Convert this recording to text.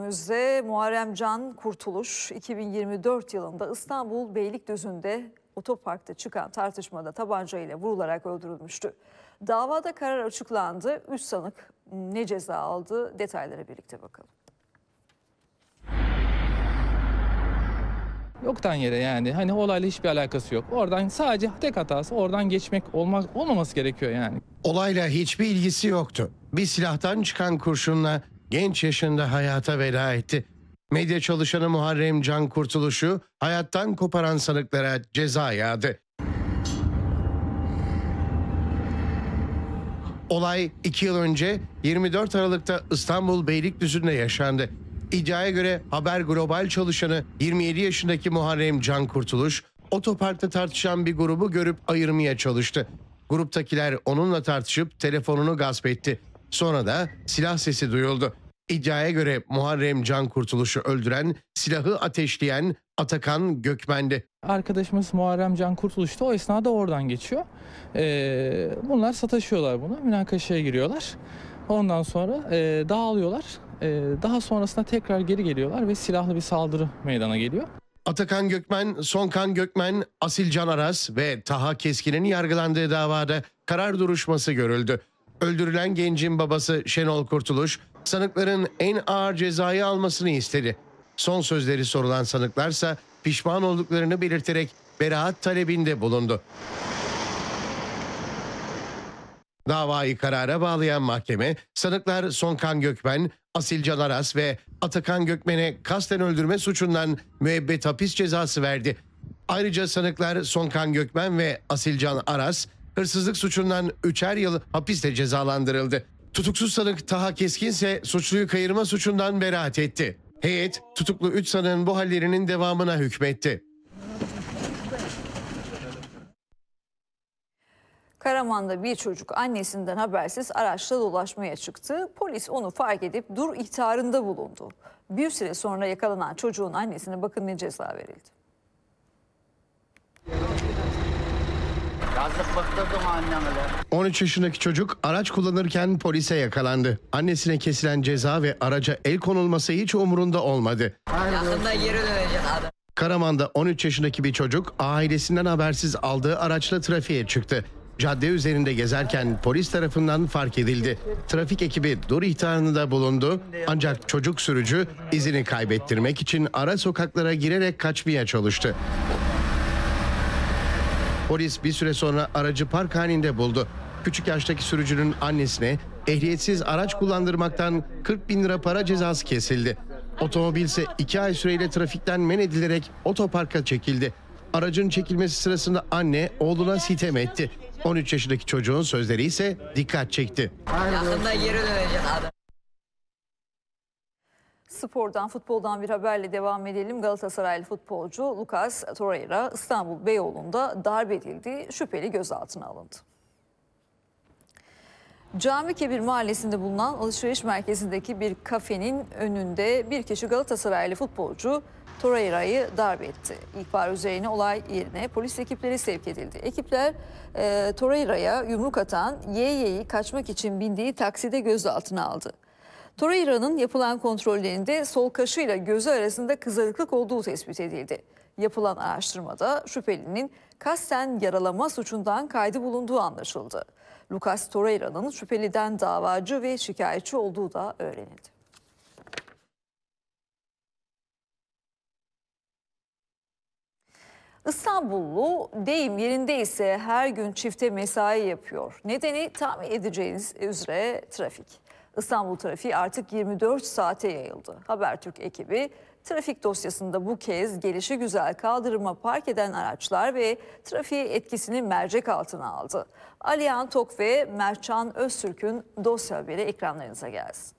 günümüzde Muharrem Can Kurtuluş 2024 yılında İstanbul Beylikdüzü'nde otoparkta çıkan tartışmada tabancayla vurularak öldürülmüştü. Davada karar açıklandı. 3 sanık ne ceza aldı? Detaylara birlikte bakalım. Yoktan yere yani hani olayla hiçbir alakası yok. Oradan sadece tek hatası oradan geçmek olmaması gerekiyor yani. Olayla hiçbir ilgisi yoktu. Bir silahtan çıkan kurşunla genç yaşında hayata veda etti. Medya çalışanı Muharrem Can Kurtuluş'u hayattan koparan sanıklara ceza yağdı. Olay 2 yıl önce 24 Aralık'ta İstanbul Beylikdüzü'nde yaşandı. İddiaya göre Haber Global çalışanı 27 yaşındaki Muharrem Can Kurtuluş, otoparkta tartışan bir grubu görüp ayırmaya çalıştı. Gruptakiler onunla tartışıp telefonunu gasp etti. Sonra da silah sesi duyuldu. İddiaya göre Muharrem Can Kurtuluş'u öldüren, silahı ateşleyen Atakan Gökmen'di. Arkadaşımız Muharrem Can Kurtuluş da o esnada oradan geçiyor. Bunlar sataşıyorlar buna. Münakaşaya giriyorlar. Ondan sonra dağılıyorlar. Daha sonrasında tekrar geri geliyorlar ve silahlı bir saldırı meydana geliyor. Atakan Gökmen, Sonkan Gökmen, Asilcan Aras ve Taha Keskin'in yargılandığı davada karar duruşması görüldü. Öldürülen gencin babası Şenol Kurtuluş, sanıkların en ağır cezayı almasını istedi. Son sözleri sorulan sanıklarsa pişman olduklarını belirterek beraat talebinde bulundu. Davayı karara bağlayan mahkeme, sanıklar Sonkan Gökmen, Asilcan Aras ve Atakan Gökmen'e kasten öldürme suçundan müebbet hapis cezası verdi. Ayrıca sanıklar Sonkan Gökmen ve Asilcan Aras, hırsızlık suçundan 3'er yıl hapiste cezalandırıldı. Tutuksuz sanık Taha Keskin ise suçluyu kayırma suçundan beraat etti. Heyet, tutuklu 3 sanığın bu hallerinin devamına hükmetti. Karaman'da bir çocuk annesinden habersiz araçla dolaşmaya çıktı. Polis onu fark edip dur ihtarında bulundu. Bir süre sonra yakalanan çocuğun annesine bakın ne ceza verildi. Yazık bıktırdım anneme de. 13 yaşındaki çocuk araç kullanırken polise yakalandı. Annesine kesilen ceza ve araca el konulması hiç umurunda olmadı. Yakında geri dönecek adam. Karaman'da 13 yaşındaki bir çocuk ailesinden habersiz aldığı araçla trafiğe çıktı. Cadde üzerinde gezerken polis tarafından fark edildi. Trafik ekibi dur ihtarında bulundu. Ancak çocuk sürücü izini kaybettirmek için ara sokaklara girerek kaçmaya çalıştı. Polis bir süre sonra aracı park halinde buldu. Küçük yaştaki sürücünün annesine ehliyetsiz araç kullandırmaktan 40 bin lira para cezası kesildi. Otomobil ise 2 ay süreyle trafikten men edilerek otoparka çekildi. Aracın çekilmesi sırasında anne oğluna sitem etti. 13 yaşındaki çocuğun sözleri ise dikkat çekti. Yakında geri dönecek adam. Spordan, futboldan bir haberle devam edelim. Galatasaraylı futbolcu Lucas Torreira İstanbul Beyoğlu'nda darp edildi. Şüpheli gözaltına alındı. Camikebir mahallesinde bulunan alışveriş merkezindeki bir kafenin önünde bir kişi Galatasaraylı futbolcu Torreira'yı darp etti. İhbar üzerine olay yerine polis ekipleri sevk edildi. Ekipler Torreira'ya yumruk atan YY'yi kaçmak için bindiği takside gözaltına aldı. Torreira'nın yapılan kontrollerinde sol kaşıyla gözü arasında kızarıklık olduğu tespit edildi. Yapılan araştırmada şüphelinin kasten yaralama suçundan kaydı bulunduğu anlaşıldı. Lucas Torreira'nın şüpheliden davacı ve şikayetçi olduğu da öğrenildi. İstanbullu deyim yerindeyse her gün çifte mesai yapıyor. Nedeni tahmin edeceğiniz üzere trafik. İstanbul trafiği artık 24 saate yayıldı. Habertürk ekibi trafik dosyasında bu kez gelişigüzel kaldırıma park eden araçlar ve trafiğe etkisini mercek altına aldı. Alihan Tok ve Mertcan Öztürk'ün dosya haberi ekranlarınıza gelsin.